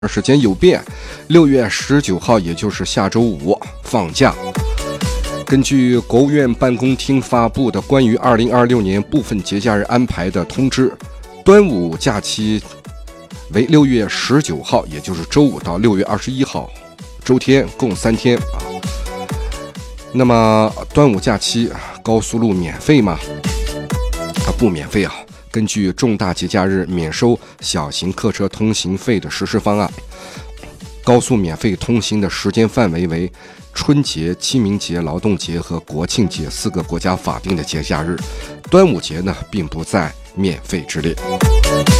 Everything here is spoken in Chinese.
时间有变，6月19号，也就是下周五放假。根据国务院办公厅发布的关于2026年部分节假日安排的通知，端午假期为6月19号，也就是周五到6月21号，周天共3天啊。那么端午假期高速路免费吗？不免费啊。根据重大节假日免收小型客车通行费的实施方案，高速免费通行的时间范围为春节、清明节、劳动节和国庆节4个国家法定的节假日，端午节呢并不在免费之列。